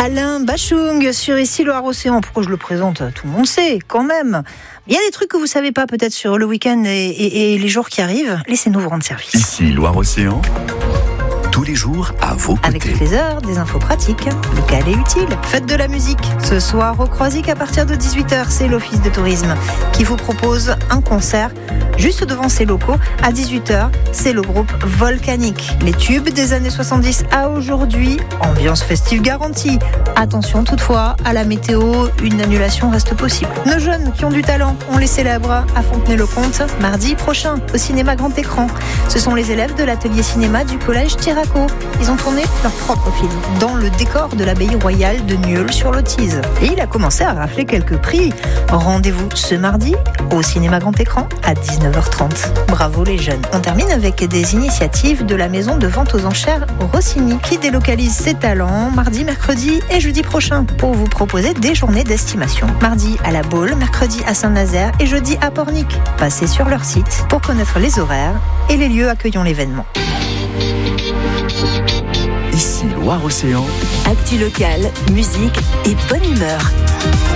Alain Bachung sur Ici Loire-Océan. Pourquoi je le présente? Tout le monde sait, quand même. Il y a des trucs que vous savez pas peut-être sur le week-end et les jours qui arrivent. Laissez-nous vous rendre service. Ici Loire-Océan, tous les jours à vos côtés. Avec toutes les heures, des infos pratiques, locales et utiles. Fête de la musique. Ce soir au Croisic à partir de 18h, c'est l'Office de tourisme qui vous propose un concert juste devant ses locaux. À 18h, c'est le groupe Volcanique. Les tubes des années 70 à aujourd'hui, ambiance festive garantie. Attention toutefois à la météo, une annulation reste possible. Nos jeunes qui ont du talent, on les célèbre à Fontenay-le-Comte mardi prochain au cinéma grand écran. Ce sont les élèves de l'atelier cinéma du collège Tiraco. Ils ont tourné leur propre film dans le décor de l'abbaye royale de Nieul-sur-Lotise. Et il a commencé à rafler quelques prix. Rendez-vous ce mardi au cinéma grand écran à 19h30. Bravo les jeunes. On termine avec des initiatives de la maison de vente aux enchères Rossini qui délocalise ses talents mardi, mercredi et jeudi prochain pour vous proposer des journées d'estimation. Mardi à la Baule, mercredi à Saint-Nazaire et jeudi à Pornic. Passez sur leur site pour connaître les horaires et les lieux accueillant l'événement. Ici Loire-Océan, Actu locale, musique et bonne humeur.